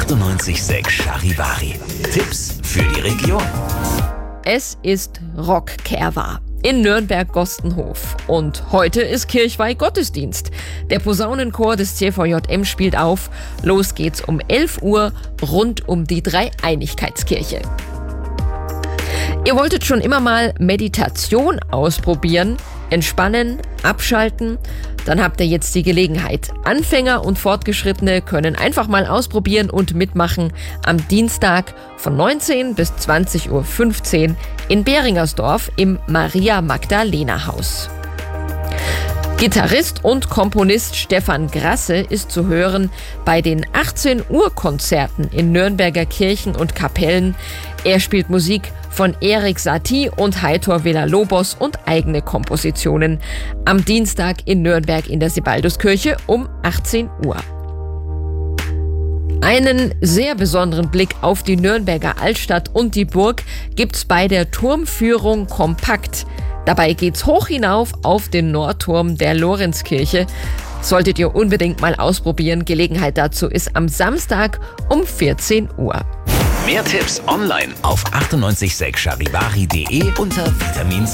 98.6 Charivari. Tipps für die Region. Es ist Rock-Kerwa in Nürnberg-Gostenhof. Und heute ist Kirchweih-Gottesdienst. Der Posaunenchor des CVJM spielt auf. Los geht's um 11 Uhr rund um die Dreieinigkeitskirche. Ihr wolltet schon immer mal Meditation ausprobieren, entspannen, abschalten? Dann habt ihr jetzt die Gelegenheit. Anfänger und Fortgeschrittene können einfach mal ausprobieren und mitmachen am Dienstag von 19 bis 20.15 Uhr in Beringersdorf im Maria-Magdalena-Haus. Gitarrist und Komponist Stefan Grasse ist zu hören bei den 18 Uhr Konzerten in Nürnberger Kirchen und Kapellen. Er spielt Musik von Erik Satie und Heitor Villa-Lobos und eigene Kompositionen. Am Dienstag in Nürnberg in der Sebalduskirche um 18 Uhr. Einen sehr besonderen Blick auf die Nürnberger Altstadt und die Burg gibt's bei der Turmführung Kompakt. Dabei geht's hoch hinauf auf den Nordturm der Lorenzkirche. Solltet ihr unbedingt mal ausprobieren. Gelegenheit dazu ist am Samstag um 14 Uhr. Mehr Tipps online auf 98.6charivari.de unter Vitamin